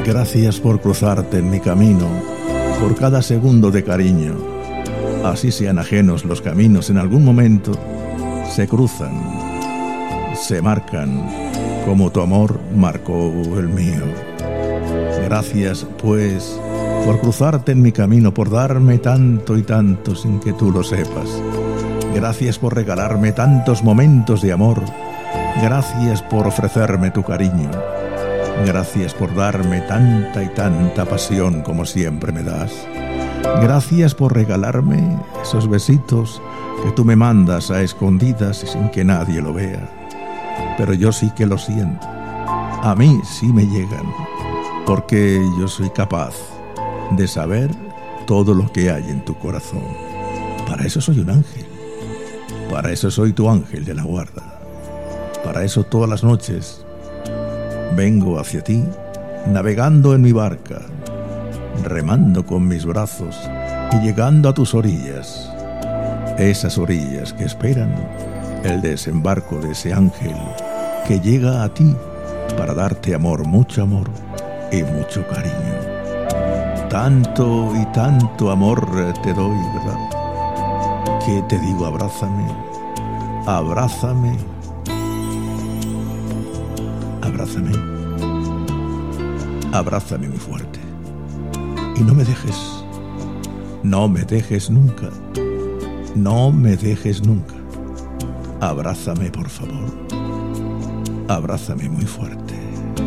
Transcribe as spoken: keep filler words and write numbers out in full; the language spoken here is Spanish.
Gracias por cruzarte en mi camino, por cada segundo de cariño. Así sean ajenos los caminos, en algún momento se cruzan, se marcan, como tu amor marcó el mío. Gracias, pues, por cruzarte en mi camino, por darme tanto y tanto sin que tú lo sepas. Gracias por regalarme tantos momentos de amor. Gracias por ofrecerme tu cariño. Gracias por darme tanta y tanta pasión como siempre me das. Gracias por regalarme esos besitos que tú me mandas a escondidas y sin que nadie lo vea. Pero yo sí que lo siento. A mí sí me llegan, porque yo soy capaz de saber todo lo que hay en tu corazón. Para eso soy un ángel. Para eso soy tu ángel de la guarda. Para eso todas las noches vengo hacia ti, navegando en mi barca, remando con mis brazos y llegando a tus orillas, esas orillas que esperan el desembarco de ese ángel que llega a ti para darte amor, mucho amor y mucho cariño. Tanto y tanto amor te doy, ¿verdad? Que te digo, abrázame, abrázame, abrázame, abrázame muy fuerte. Y no me dejes, no me dejes nunca, no me dejes nunca. Abrázame, por favor, abrázame muy fuerte.